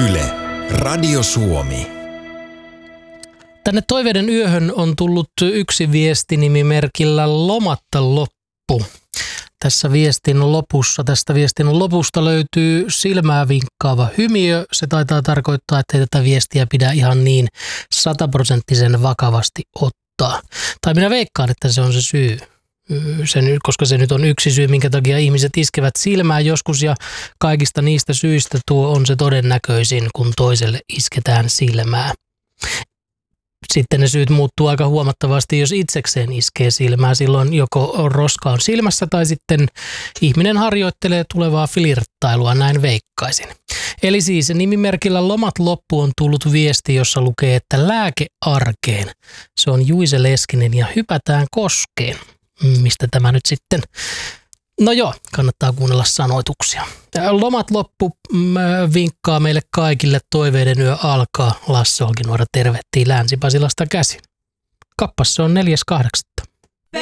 Yle, Radio Suomi. Tänne Toiveiden yöhön on tullut yksi viesti nimimerkillä Lomatta loppu. Tästä viestin lopusta löytyy silmää vinkkaava hymiö. Se taitaa tarkoittaa, että ei tätä viestiä pidä ihan niin 100% vakavasti ottaa. Tai minä veikkaan, että se on se syy. Koska se nyt on yksi syy, minkä takia ihmiset iskevät silmään joskus, ja kaikista niistä syistä tuo on se todennäköisin, kun toiselle isketään silmää. Sitten ne syyt muuttuu aika huomattavasti, jos itsekseen iskee silmää. Silloin joko roska on silmässä tai sitten ihminen harjoittelee tulevaa flirttailua, näin veikkaisin. Eli siis nimimerkillä Lomat loppu on tullut viesti, jossa lukee, että lääke arkeen. Se on Juise Leskinen ja hypätään koskeen. Mistä tämä nyt sitten? No joo, kannattaa kuunnella sanoituksia. Lomat loppu vinkkaa meille kaikille, Toiveiden yö alkaa. Lasse Olkinuora tervehtii Länsi-Pasilasta käsin. Kappas se on 4.8.